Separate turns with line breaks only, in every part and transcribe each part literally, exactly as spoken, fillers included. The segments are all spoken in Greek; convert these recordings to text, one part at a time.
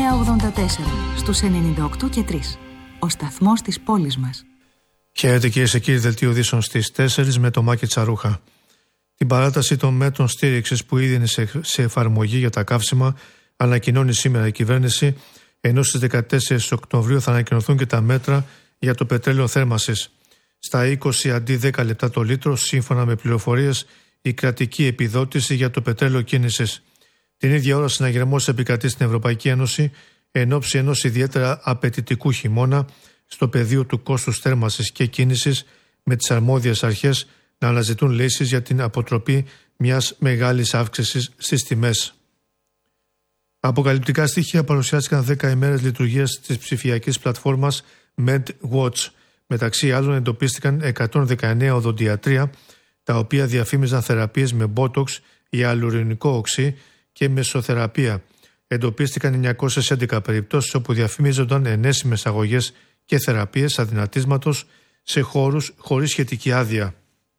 εννιά ογδόντα τέσσερα στους ενενήντα οκτώ και τρία. Ο σταθμός της πόλης μας.
Χαίρετε κυρίες και κύριοι, δελτίο ειδήσεων στις τέσσερις με το Μάκη Τσαρούχα. Την παράταση των μέτρων στήριξης που ήδη είναι σε, σε εφαρμογή για τα καύσιμα ανακοινώνει σήμερα η κυβέρνηση, ενώ στις δεκατέσσερις Οκτωβρίου θα ανακοινωθούν και τα μέτρα για το πετρέλαιο θέρμανσης. Στα είκοσι αντί δέκα λεπτά το λίτρο, σύμφωνα με πληροφορίες, η κρατική επιδότηση για το πετρέλαιο κίνησης. Την ίδια ώρα, συναγερμός επικρατεί στην Ευρωπαϊκή Ένωση εν ώψη ενός ιδιαίτερα απαιτητικού χειμώνα στο πεδίο του κόστους θέρμανσης και κίνησης, με τις αρμόδιες αρχές να αναζητούν λύσεις για την αποτροπή μιας μεγάλης αύξησης στις τιμές. Αποκαλυπτικά στοιχεία παρουσιάστηκαν δέκα ημέρες λειτουργίας της ψηφιακής πλατφόρμας MedWatch. Μεταξύ άλλων εντοπίστηκαν εκατόν δεκαεννέα οδοντιατρία, τα οποία διαφήμιζαν θεραπείες με Botox, ιαλουρονικό οξύ και μεσοθεραπεία. Εντοπίστηκαν εννιακόσιες έντεκα περιπτώσεις όπου διαφήμιζονταν ενέσιμες αγωγές και θεραπείες αδυνατίσματος σε χώρους χωρίς σχετική άδεια.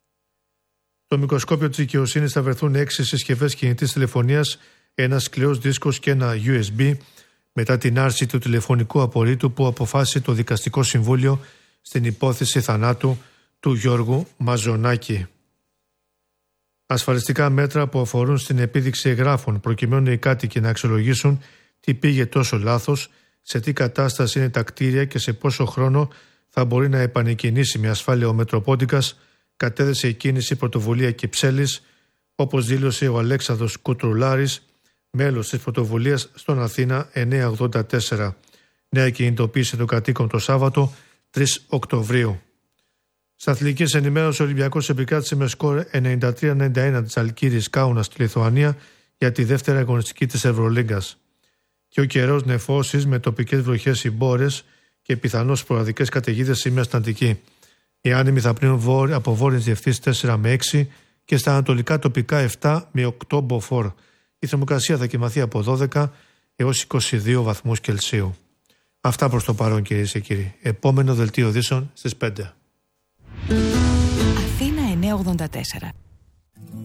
Στο μικροσκόπιο της δικαιοσύνης θα βρεθούν έξι συσκευές κινητής τηλεφωνίας, ένας σκληρός δίσκος και ένα γιου ες μπι, μετά την άρση του τηλεφωνικού απορρίτου που αποφάσισε το Δικαστικό Συμβούλιο στην υπόθεση θανάτου του Γιώργου Μαζονάκη. Ασφαλιστικά μέτρα που αφορούν στην επίδειξη εγγράφων, προκειμένου οι κάτοικοι να αξιολογήσουν τι πήγε τόσο λάθος, σε τι κατάσταση είναι τα κτίρια και σε πόσο χρόνο θα μπορεί να επανεκκινήσει με ασφάλεια ο Μετροπόντικας, κατέδεσε η κίνηση πρωτοβουλία Κυψέλης, όπως δήλωσε ο Αλέξανδρος Κουτρουλάρης, μέλος της πρωτοβουλίας στον Αθήνα εννιακόσια ογδόντα τέσσερα. Νέα κινητοποίηση των κατοίκων το Σάββατο τρεις Οκτωβρίου. Στα αθλητικής ενημέρωσης, ο Ολυμπιακός επικράτησε με σκορ ενενήντα τρία ενενήντα ένα της Αλκύρης Κάουνας στη Λιθουανία για τη δεύτερη αγωνιστική της Ευρωλίγκας. Και ο καιρός νεφώσεις με τοπικές βροχές ή μπόρες και πιθανώς σποραδικές καταιγίδες σήμερα στην Αττική. Οι άνεμοι θα πνέουν από βόρειες διευθύνσεις τέσσερα με έξι και στα ανατολικά τοπικά επτά με οκτώ μποφόρ. Η θερμοκρασία θα κυμαθεί από δώδεκα έως είκοσι δύο βαθμούς Κελσίου. Αυτά προς το παρόν, κυρίες και κύριοι. Επόμενο δελτίο ειδήσεων στις πέντε.
Αθήνα εννιακόσια ογδόντα τέσσερα.